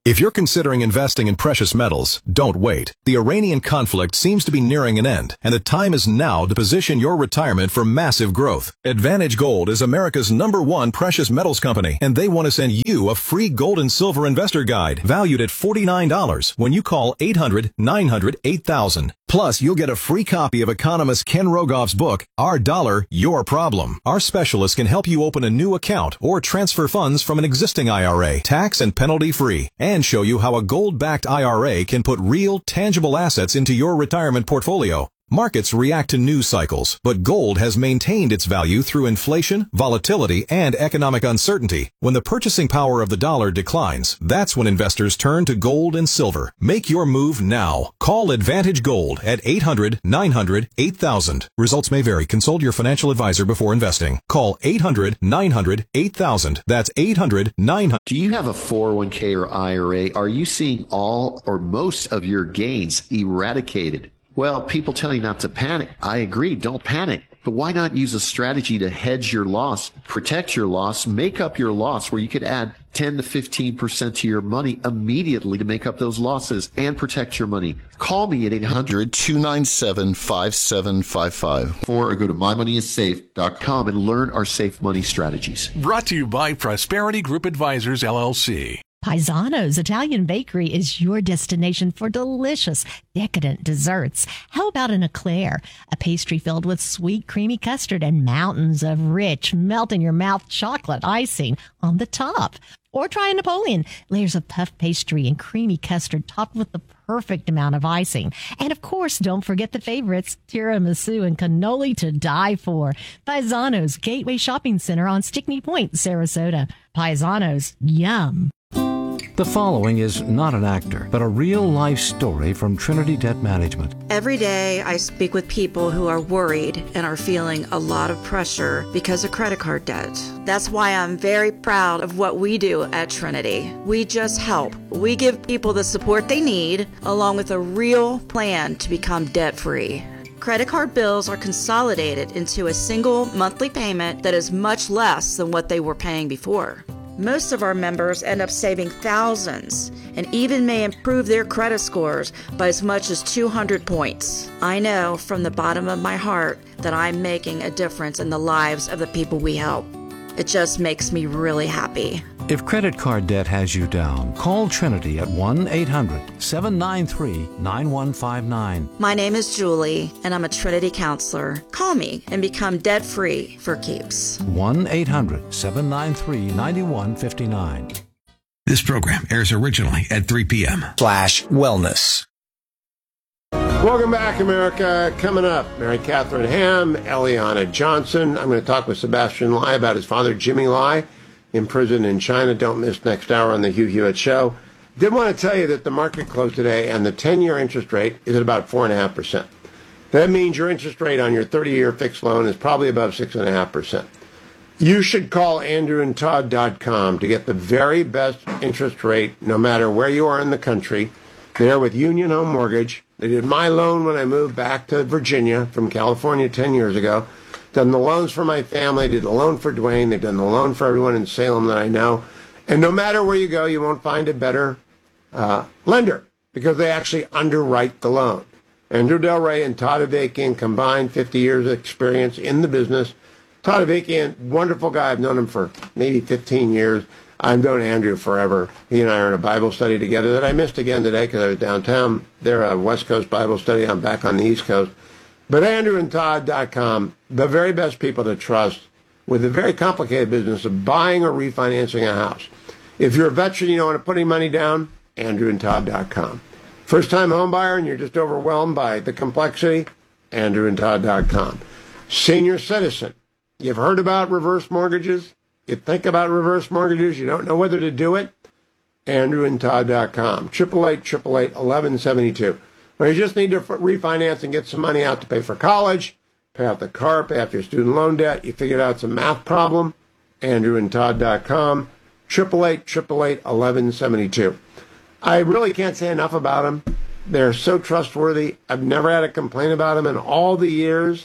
If you're considering investing in precious metals, don't wait. The Iranian conflict seems to be nearing an end, and the time is now to position your retirement for massive growth. Advantage Gold is America's #1 precious metals company, and they want to send you a free gold and silver investor guide valued at $49 when you call 800-900-8000. Plus, you'll get a free copy of economist Ken Rogoff's book, Our Dollar, Your Problem. Our specialists can help you open a new account or transfer funds from an existing IRA, tax and penalty free, and show you how a gold-backed IRA can put real, tangible assets into your retirement portfolio. Markets react to news cycles, but gold has maintained its value through inflation, volatility, and economic uncertainty. When the purchasing power of the dollar declines, that's when investors turn to gold and silver. Make your move now. Call Advantage Gold at 800-900-8000. Results may vary. Consult your financial advisor before investing. Call 800-900-8000. That's 800-900. Do you have a 401k or IRA? Are you seeing all or most of your gains eradicated? Well, people tell you not to panic. I agree, don't panic. But why not use a strategy to hedge your loss, protect your loss, make up your loss, where you could add 10 to 15% to your money immediately to make up those losses and protect your money? Call me at 800-297-5755 or go to mymoneyissafe.com and learn our safe money strategies. Brought to you by Prosperity Group Advisors, LLC. Paisano's Italian Bakery is your destination for delicious, decadent desserts. How about an eclair, a pastry filled with sweet, creamy custard and mountains of rich, melt-in-your-mouth chocolate icing on the top? Or try a Napoleon, layers of puff pastry and creamy custard topped with the perfect amount of icing. And of course, don't forget the favorites, tiramisu and cannoli to die for. Paisano's Gateway Shopping Center on Stickney Point, Sarasota. Paisano's, yum. The following is not an actor, but a real-life story from Trinity Debt Management. Every day I speak with people who are worried and are feeling a lot of pressure because of credit card debt. That's why I'm very proud of what we do at Trinity. We just help. We give people the support they need, along with a real plan to become debt-free. Credit card bills are consolidated into a single monthly payment that is much less than what they were paying before. Most of our members end up saving thousands and even may improve their credit scores by as much as 200 points. I know from the bottom of my heart that I'm making a difference in the lives of the people we help. It just makes me really happy. If credit card debt has you down, call Trinity at 1-800-793-9159. My name is Julie, and I'm a Trinity counselor. Call me and become debt-free for keeps. 1-800-793-9159. This program airs originally at 3 p.m. /wellness. Welcome back, America. Coming up, Mary Catherine Ham, Eliana Johnson. I'm going to talk with Sebastian Lai about his father, Jimmy Lai, in prison in China. Don't miss next hour on the Hugh Hewitt Show. Did want to tell you that the market closed today and the 10-year interest rate is at about 4.5%. That means your interest rate on your 30-year fixed loan is probably above 6.5%. You should call andrewandtodd.com to get the very best interest rate no matter where you are in the country. They're with Union Home Mortgage. They did my loan when I moved back to Virginia from California 10 years ago. Done the loans for my family, did the loan for Dwayne. They've done the loan for everyone in Salem that I know. And no matter where you go, you won't find a better lender because they actually underwrite the loan. Andrew Del Rey and Todd Avakian combined 50 years of experience in the business. Todd Avakian, wonderful guy. I've known him for maybe 15 years. I've known Andrew forever. He and I are in a Bible study together that I missed again today because I was downtown. They're a West Coast Bible study. I'm back on the East Coast. But andrewandtodd.com, the very best people to trust with the very complicated business of buying or refinancing a house. If you're a veteran, you don't want to put any money down, andrewandtodd.com. First-time home buyer and you're just overwhelmed by the complexity, andrewandtodd.com. Senior citizen, you've heard about reverse mortgages? You think about reverse mortgages, you don't know whether to do it? andrewandtodd.com. 888-888-1172. Or you just need to refinance and get some money out to pay for college, pay off the car, pay off your student loan debt. You figured out some math problem, andrewandtodd.com. 888-888-1172. I really can't say enough about them. They're so trustworthy. I've never had a complaint about them in all the years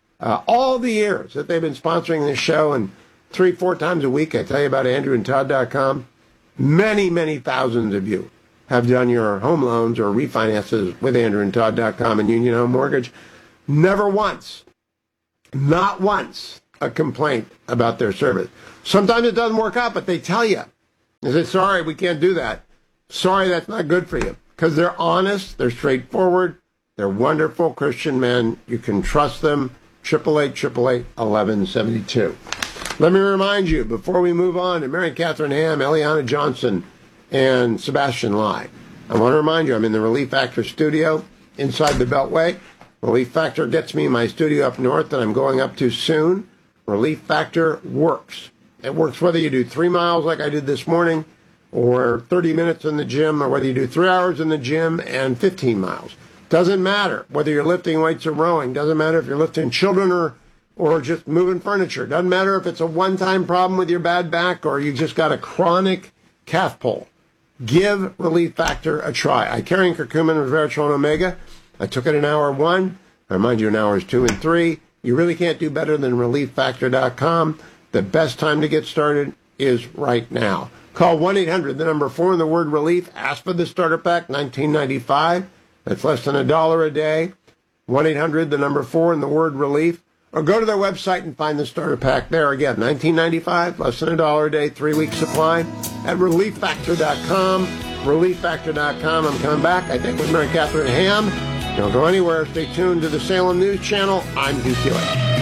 that they've been sponsoring this show, and 3-4 times a week I tell you about andrewandtodd.com. Many, many thousands of you have done your home loans or refinances with AndrewandTodd.com and Union Home Mortgage. Never once, not once, a complaint about their service. Sometimes it doesn't work out, but they tell you. They say, sorry, we can't do that. Sorry, that's not good for you. Because they're honest, they're straightforward, they're wonderful Christian men. You can trust them. 888-888-1172. Let me remind you, before we move on to Mary Catherine Ham, Eliana Johnson, and Sebastian Lai, I want to remind you, I'm in the Relief Factor studio inside the Beltway. Relief Factor gets me in my studio up north that I'm going up to soon. Relief Factor works. It works whether you do 3 miles like I did this morning, or 30 minutes in the gym, or whether you do 3 hours in the gym and 15 miles. Doesn't matter whether you're lifting weights or rowing. Doesn't matter if you're lifting children or just moving furniture. Doesn't matter if it's a one-time problem with your bad back or you just got a chronic calf pull. Give Relief Factor a try. I carry in curcumin and resveratrol and omega. I took it in hour 1. I remind you in hours 2 and 3. You really can't do better than ReliefFactor.com. The best time to get started is right now. Call 1-800, the number 4, and the word relief. Ask for the starter pack, $19.95. That's less than $1 a day. 1-800, the number 4, and the word relief. Or go to their website and find the starter pack there. Again, $19.95, less than $1 a day, 3-week supply at ReliefFactor.com. ReliefFactor.com. I'm coming back, I think, with Mary Catherine Ham. Don't go anywhere. Stay tuned to the Salem News Channel. I'm Hugh Hewitt.